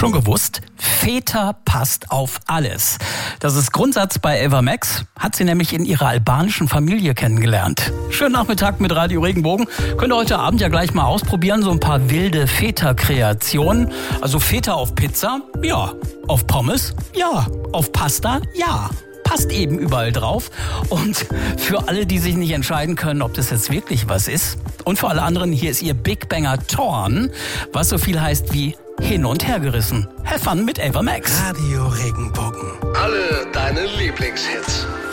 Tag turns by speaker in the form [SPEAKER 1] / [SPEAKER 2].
[SPEAKER 1] Schon gewusst? Feta passt auf alles. Das ist Grundsatz bei Eva Max, hat sie nämlich in ihrer albanischen Familie kennengelernt. Schönen Nachmittag mit Radio Regenbogen. Könnt ihr heute Abend ja gleich mal ausprobieren, so ein paar wilde Feta-Kreationen. Also Feta auf Pizza? Ja. Auf Pommes? Ja. Auf Pasta? Ja. Passt eben überall drauf. Und für alle, die sich nicht entscheiden können, ob das jetzt wirklich was ist, und für alle anderen, hier ist ihr Big Banger Torn, was so viel heißt wie hin und her gerissen. Have fun mit Eva Max.
[SPEAKER 2] Radio Regenbogen.
[SPEAKER 3] Alle deine Lieblingshits.